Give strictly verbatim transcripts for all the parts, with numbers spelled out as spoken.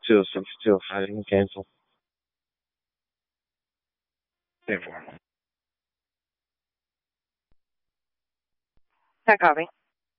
two oh six, two oh five, you can cancel. ten four. I copy.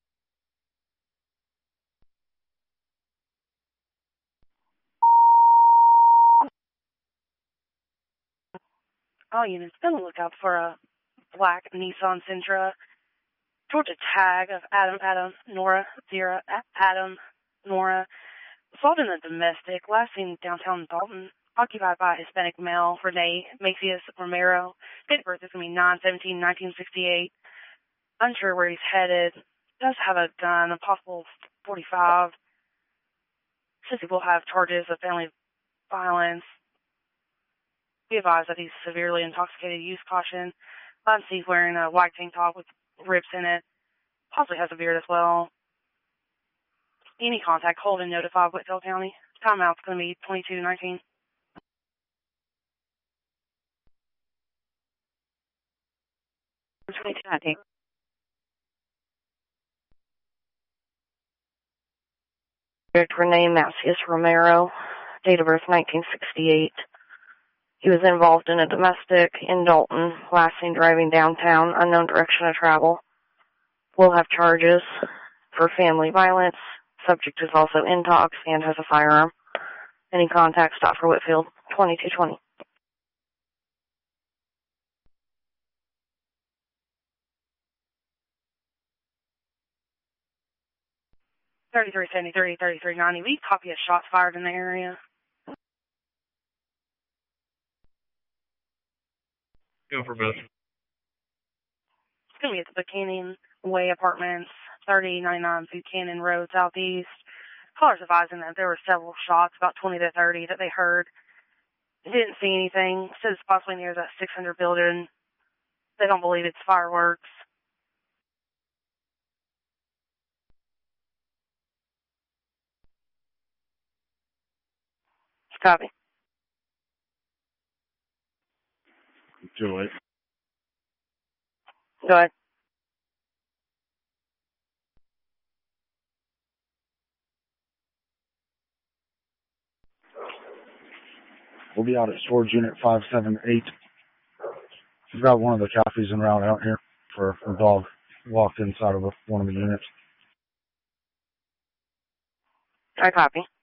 All units, be on the lookout for a black Nissan Sentra. Georgia tag of Adam, Adam, Nora, Zira, Adam, Nora. Assault in a domestic, last seen downtown Dalton. Occupied by a Hispanic male, Renee Macias Romero. Date of birth is going to be nine seventeen nineteen sixty-eight. Unsure where he's headed. Does have a gun, a possible forty-five. Says he will have charges of family violence. Be advised that he's severely intoxicated. Use caution. Let's see, he's wearing a white tank top with rips in it. Possibly has a beard as well. Any contact, hold and notify Whitfield County. Timeout's going to be twenty-two nineteen. twenty-two nineteen. Renee Macias Romero, date of birth nineteen sixty-eight. He was involved in a domestic in Dalton, last seen driving downtown, unknown direction of travel. Will have charges for family violence. Subject is also intox and has a firearm. Any contact, stop for Whitfield, twenty-two twenty. thirty-three seventy-three, thirty-three ninety. We copy a shots fired in the area. Go for both. It's going to be at the Buchanan Way Apartments, thirty ninety-nine Buchanan Road, Southeast. Callers advising that there were several shots, about twenty to thirty, that they heard. Didn't see anything. Says it's possibly near that six hundred building. They don't believe it's fireworks. Copy. Too late. Go ahead. We'll be out at storage unit five seven eight. We've got one of the copies en route out here for a dog walked inside of one of the units. I copy.